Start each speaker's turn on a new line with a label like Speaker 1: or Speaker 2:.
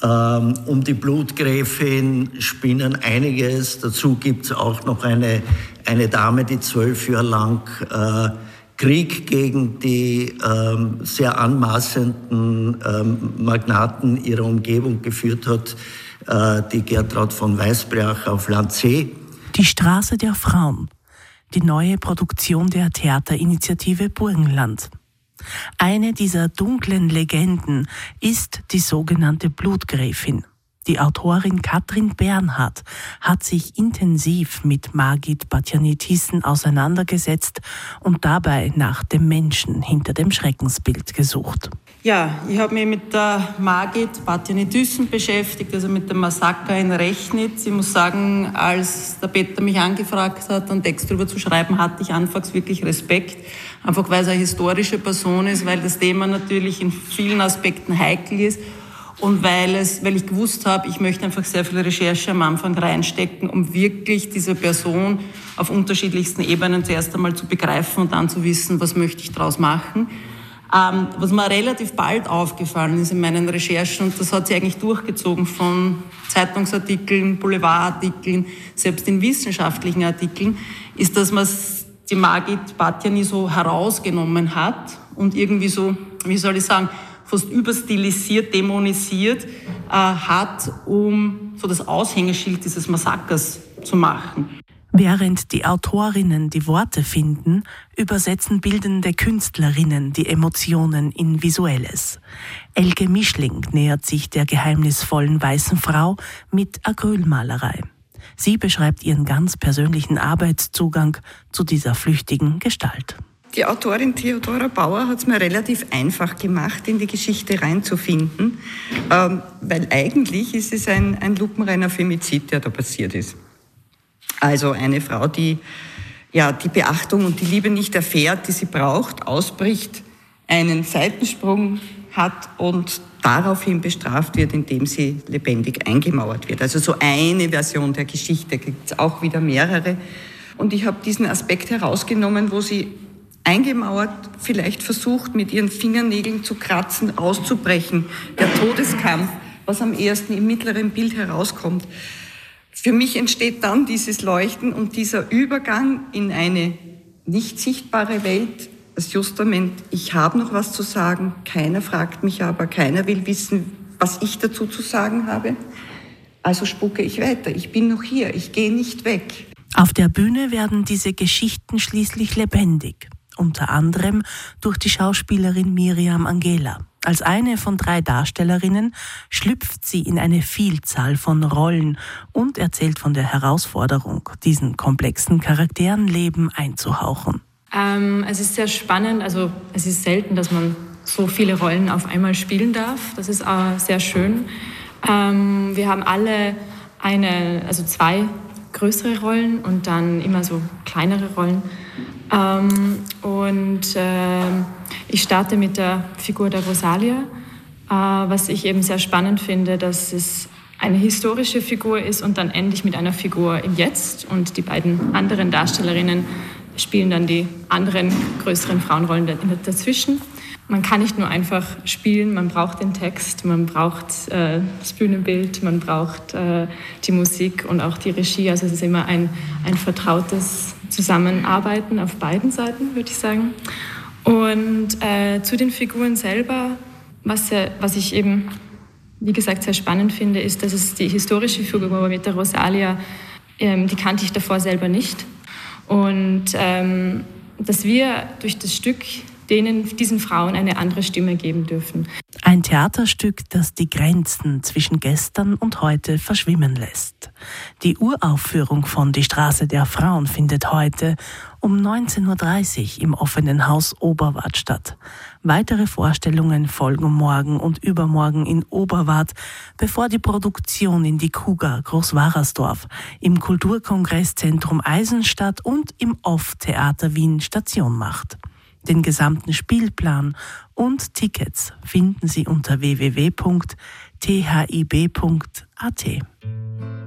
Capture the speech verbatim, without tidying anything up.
Speaker 1: Ähm, um die Blutgräfin spinnen einiges. Dazu gibt es auch noch eine, eine Dame, die zwölf Jahre lang äh, Krieg gegen die ähm, sehr anmaßenden ähm, Magnaten ihrer Umgebung geführt hat, äh, die Gertraud von Weisbrach auf Landsee.
Speaker 2: Die Straße der Frauen, die neue Produktion der Theaterinitiative Burgenland. Eine dieser dunklen Legenden ist die sogenannte Blutgräfin. Die Autorin Katrin Bernhardt hat sich intensiv mit Margit Batjany-Thyssen auseinandergesetzt und dabei nach dem Menschen hinter dem Schreckensbild gesucht.
Speaker 3: Ja, ich habe mich mit der Margit Batjany-Thyssen beschäftigt, also mit dem Massaker in Rechnitz. Ich muss sagen, als der Peter mich angefragt hat, einen Text darüber zu schreiben, hatte ich anfangs wirklich Respekt. Einfach weil es eine historische Person ist, weil das Thema natürlich in vielen Aspekten heikel ist und weil, es, weil ich gewusst habe, ich möchte einfach sehr viel Recherche am Anfang reinstecken, um wirklich diese Person auf unterschiedlichsten Ebenen zuerst einmal zu begreifen und dann zu wissen, was möchte ich daraus machen. Ähm, was mir relativ bald aufgefallen ist in meinen Recherchen, und das hat sich eigentlich durchgezogen von Zeitungsartikeln, Boulevardartikeln, selbst in wissenschaftlichen Artikeln, ist, dass man die Margit Batjany so herausgenommen hat und irgendwie so, wie soll ich sagen, fast überstilisiert, dämonisiert äh, hat, um so das Aushängeschild dieses Massakers zu machen.
Speaker 2: Während die Autorinnen die Worte finden, übersetzen bildende Künstlerinnen die Emotionen in Visuelles. Elke Mischling nähert sich der geheimnisvollen weißen Frau mit Acrylmalerei. Sie beschreibt ihren ganz persönlichen Arbeitszugang zu dieser flüchtigen Gestalt.
Speaker 4: Die Autorin Theodora Bauer hat es mir relativ einfach gemacht, in die Geschichte reinzufinden, ähm, weil eigentlich ist es ein, ein lupenreiner Femizid, der da passiert ist. Also eine Frau, die ja, die Beachtung und die Liebe nicht erfährt, die sie braucht, ausbricht, einen Seitensprung hat und daraufhin bestraft wird, indem sie lebendig eingemauert wird. Also so eine Version der Geschichte, gibt es auch wieder mehrere. Und ich habe diesen Aspekt herausgenommen, wo sie eingemauert vielleicht versucht, mit ihren Fingernägeln zu kratzen, auszubrechen. Der Todeskampf, was am ersten im mittleren Bild herauskommt. Für mich entsteht dann dieses Leuchten und dieser Übergang in eine nicht sichtbare Welt, das Justament, ich habe noch was zu sagen, keiner fragt mich aber, keiner will wissen, was ich dazu zu sagen habe. Also spucke ich weiter, ich bin noch hier, ich gehe nicht weg.
Speaker 2: Auf der Bühne werden diese Geschichten schließlich lebendig, unter anderem durch die Schauspielerin Miriam Angela. Als eine von drei Darstellerinnen schlüpft sie in eine Vielzahl von Rollen und erzählt von der Herausforderung, diesen komplexen Charakteren-Leben einzuhauchen.
Speaker 5: Ähm, es ist sehr spannend, also es ist selten, dass man so viele Rollen auf einmal spielen darf. Das ist äh, sehr schön. Ähm, wir haben alle eine, also zwei größere Rollen und dann immer so kleinere Rollen. Ähm, und äh, ich starte mit der Figur der Rosalia, äh, was ich eben sehr spannend finde, dass es eine historische Figur ist und dann endlich mit einer Figur im Jetzt. Und die beiden anderen Darstellerinnen spielen dann die anderen größeren Frauenrollen dazwischen. Man kann nicht nur einfach spielen, man braucht den Text, man braucht äh, das Bühnenbild, man braucht äh, die Musik und auch die Regie. Also es ist immer ein, ein vertrautes Zusammenarbeiten auf beiden Seiten, würde ich sagen. Und äh, zu den Figuren selber, was, äh, was ich eben, wie gesagt, sehr spannend finde, ist, dass es die historische Figur mit der Rosalia, ähm, die kannte ich davor selber nicht. Und ähm, dass wir durch das Stück denen, diesen Frauen eine andere Stimme geben dürfen.
Speaker 2: Ein Theaterstück, das die Grenzen zwischen gestern und heute verschwimmen lässt. Die Uraufführung von Die Straße der Frauen findet heute um neunzehn Uhr dreißig im offenen Haus Oberwart statt. Weitere Vorstellungen folgen morgen und übermorgen in Oberwart, bevor die Produktion in die Kuga Großwarersdorf, im Kulturkongresszentrum Eisenstadt und im Off-Theater Wien Station macht. Den gesamten Spielplan und Tickets finden Sie unter w w w punkt t h i b punkt a t.